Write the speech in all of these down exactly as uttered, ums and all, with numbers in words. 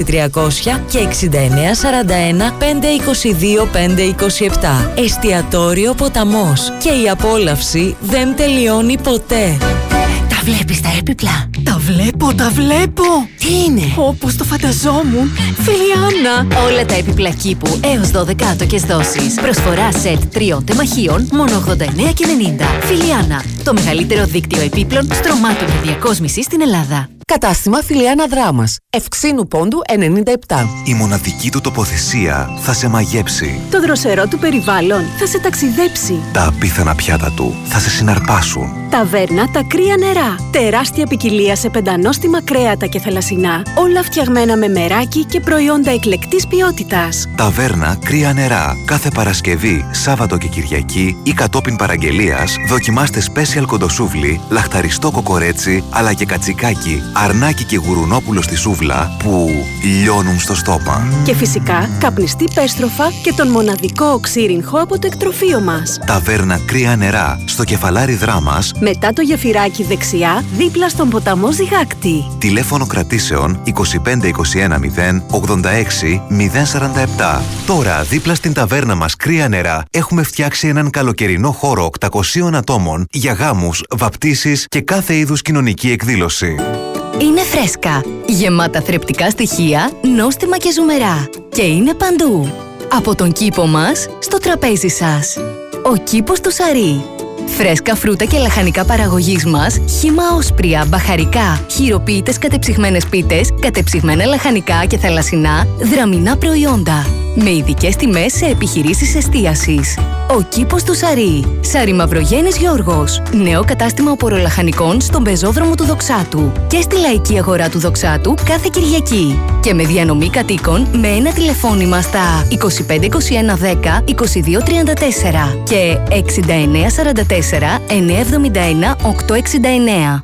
τριακόσια και εξήντα εννέα σαράντα ένα πεντακόσια είκοσι δύο πεντακόσια είκοσι επτά. Εστιατόριο Ποταμός. Και η απόλαυση δεν τελειώνει ποτέ. Τα βλέπεις τα έπιπλα? Τα βλέπω, τα βλέπω! Τι είναι? Όπως το φανταζόμουν! Φιλιάνα! Όλα τα έπιπλα κήπου έως δώδεκα άτοκες δόσεις. Προσφορά σετ τριών τεμαχίων, μόνο ογδόντα εννέα και ενενήντα. Φιλιάνα, το μεγαλύτερο δίκτυο επίπλων στρωμάτων και διακόσμησης στην Ελλάδα. Κατάστημα Φιλιάνα Δράμας, Ευξήνου Πόντου ενενήντα επτά. Η μοναδική του τοποθεσία θα σε μαγέψει. Το δροσερό του περιβάλλον θα σε ταξιδέψει. Τα απίθανα πιάτα του θα σε συναρπάσουν. Ταβέρνα Τα Κρύα Νερά. Τεράστια ποικιλία σε πεντανόστιμα κρέατα και θαλασσινά. Όλα φτιαγμένα με μεράκι και προϊόντα εκλεκτής ποιότητας. Ταβέρνα Κρύα Νερά. Κάθε Παρασκευή, Σάββατο και Κυριακή ή κατόπιν παραγγελίας δοκιμάστε special κοντοσούβλι, λαχταριστό κοκορέτσι αλλά και κατσικάκι, αρνάκι και γουρουνόπουλο στη σούβλα που λιώνουν στο στόμα. Και φυσικά καπνιστή πέστροφα και τον μοναδικό οξύριγχο από το εκτροφείο μας. Ταβέρνα Κρύα Νερά, στο Κεφαλάρι Δράμας, μετά το γεφυράκι δεξιά, δίπλα στον ποταμό Ζυγάκτη. Τηλέφωνο κρατήσεων είκοσι πέντε είκοσι ένα μηδέν ογδόντα έξι μηδέν σαράντα επτά. Τώρα, δίπλα στην ταβέρνα μας Κρύα Νερά, έχουμε φτιάξει έναν καλοκαιρινό χώρο οκτακοσίων ατόμων για γάμους, βαπτίσεις και κάθε είδους κοινωνική εκδήλωση. Είναι φρέσκα, γεμάτα θρεπτικά στοιχεία, νόστιμα και ζουμερά. Και είναι παντού. Από τον κήπο μας στο τραπέζι σας. Ο κήπος του Σαρί. Φρέσκα φρούτα και λαχανικά παραγωγής μας, χύμα όσπρια, μπαχαρικά, χειροποίητες κατεψυγμένες πίτες, κατεψυγμένα λαχανικά και θαλασσινά, δραμινά προϊόντα. Με ειδικές τιμές σε επιχειρήσεις εστίασης. Ο κήπος του Σαρί. Σαρί Μαυρογέννης Γιώργος. Νέο κατάστημα οπορολαχανικών στον πεζόδρομο του Δοξάτου. Και στη λαϊκή αγορά του Δοξάτου κάθε Κυριακή. Και με διανομή κατοίκων με ένα τηλεφώνημα στα είκοσι πέντε είκοσι ένα δέκα είκοσι δύο τριάντα τέσσερα και εξήντα εννέα σαράντα τέσσερα εννιακόσια εβδομήντα ένα οκτακόσια εξήντα εννέα.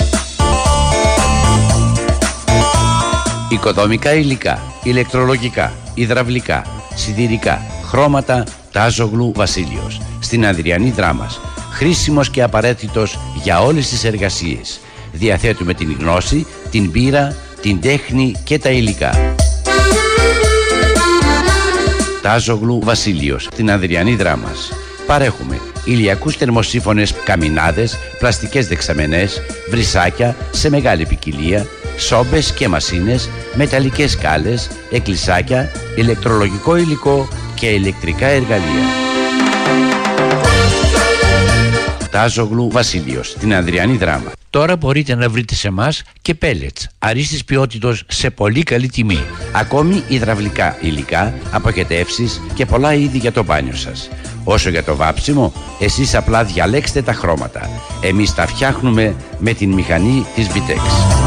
Οικοδομικά υλικά, ηλεκτρολογικά, υδραυλικά, σιδηρικά, χρώματα, Τάζογλου Βασίλειος, στην Αδριανή Δράμας. Χρήσιμος και απαραίτητος για όλες τις εργασίες. Διαθέτουμε την γνώση, την πείρα, την τέχνη και τα υλικά. Τάζογλου Βασίλειος, στην Αδριανή Δράμας. Παρέχουμε ηλιακούς θερμοσύφωνες καμινάδες, πλαστικές δεξαμενές, βρυσάκια σε μεγάλη ποικιλία, σόμπες και μασίνες, μεταλλικές σκάλες, εκκλησάκια, ηλεκτρολογικό υλικό και ηλεκτρικά εργαλεία. Τάζογλου Βασίλειος, στην Ανδριανή Δράμα. Τώρα μπορείτε να βρείτε σε εμάς και πέλετς αρίστης ποιότητος σε πολύ καλή τιμή. Ακόμη υδραυλικά υλικά, αποχετεύσεις και πολλά είδη για το μπάνιο σας. Όσο για το βάψιμο, εσείς απλά διαλέξτε τα χρώματα. Εμείς τα φτιάχνουμε με την μηχανή της Vitex.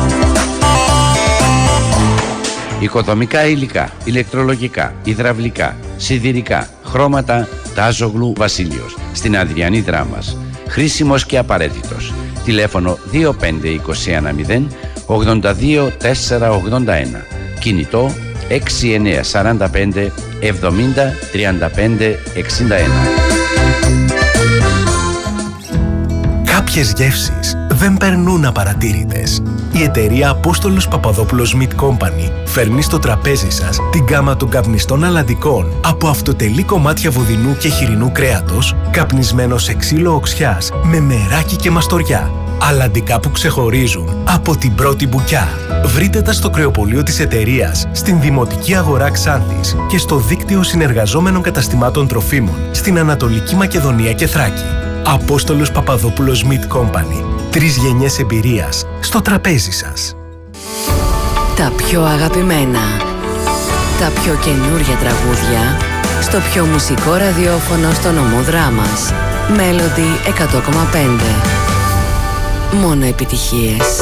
Οικοδομικά υλικά, ηλεκτρολογικά, υδραυλικά, σιδηρικά, χρώματα, Τάζογλου Βασίλειος, στην Αδριανή Δράμας. Χρήσιμος και απαραίτητος. Τηλέφωνο δύο πέντε είκοσι ένα μηδέν ογδόντα δύο τετρακόσια ογδόντα ένα. Κινητό έξι εννέα σαράντα πέντε εβδομήντα τριάντα πέντε εξήντα ένα. Κάποιες γεύσεις δεν περνούν απαρατήρητες. Η εταιρεία Απόστολος Παπαδόπουλος Meat Company φέρνει στο τραπέζι σας την γκάμα των καπνιστών αλαντικών από αυτοτελή κομμάτια βουδινού και χοιρινού κρέατος, καπνισμένο σε ξύλο οξιάς με μεράκι και μαστοριά. Αλαντικά που ξεχωρίζουν από την πρώτη μπουκιά. Βρείτε τα στο κρεοπωλείο της εταιρείας, στην Δημοτική Αγορά Ξάνθης και στο δίκτυο συνεργαζόμενων καταστημάτων τροφίμων στην Ανατολική Μακεδονία και Θράκη. Απόστολος Παπαδόπουλος Meat Company. Τρεις γενιές εμπειρίας στο τραπέζι σας. Τα πιο αγαπημένα, τα πιο καινούργια τραγούδια στο πιο μουσικό ραδιόφωνο στο νομό Δράμας. Melody εκατό κόμμα πέντε. Μόνο επιτυχίες.